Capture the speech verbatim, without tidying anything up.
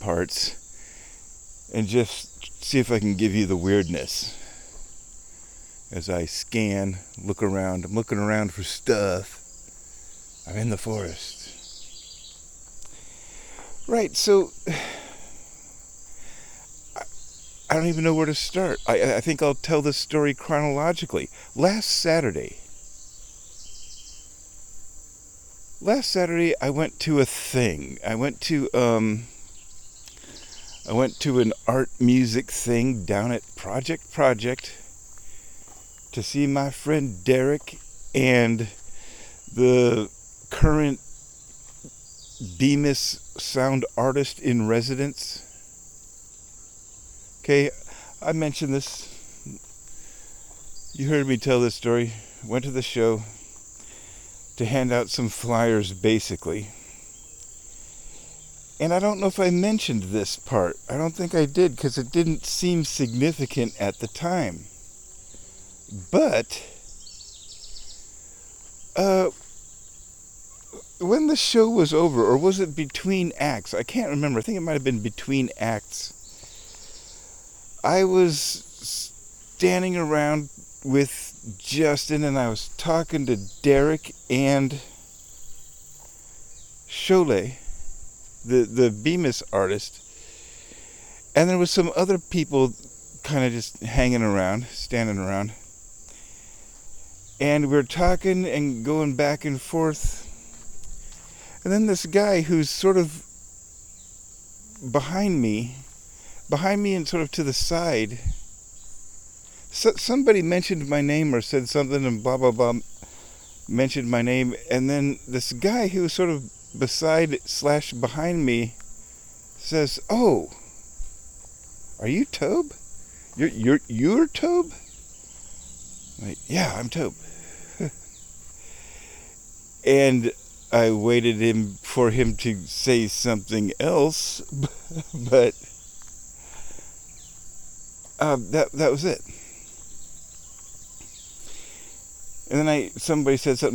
parts and just see if I can give you the weirdness. As I scan, look around, I'm looking around for stuff. I'm in the forest. Right, so I, I don't even know where to start. I, I think I'll tell this story chronologically. Last Saturday, last Saturday I went to a thing. I went to um, I went to an art music thing down at Project Project to see my friend Derek and the current Bemis sound artist in residence. Okay, I mentioned this. You heard me tell this story. Went to the show to hand out some flyers, basically. And I don't know if I mentioned this part. I don't think I did, because it didn't seem significant at the time. But uh, when the show was over, or was it between acts? I can't remember. I think it might have been between acts. I was standing around with Justin, and I was talking to Derek and Cholet, the, the Bemis artist. And there was some other people kind of just hanging around, standing around. And we were talking and going back and forth. And then this guy who's sort of behind me, behind me and sort of to the side, so, somebody mentioned my name or said something and blah, blah, blah, mentioned my name. And then this guy who was sort of beside slash behind me says, "Oh, are you Tobe? You're, you're, you're Tobe?" I'm like, "Yeah, I'm Tobe." And I waited him for him to say something else, but uh, that that was it. And then I somebody said something